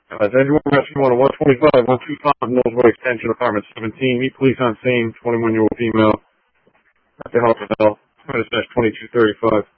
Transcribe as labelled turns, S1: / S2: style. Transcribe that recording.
S1: Edgewater Rescue 125, 125 Millsway Extension, Apartment 17. Meet police on scene, 21-year-old female. At the hospital, 2235.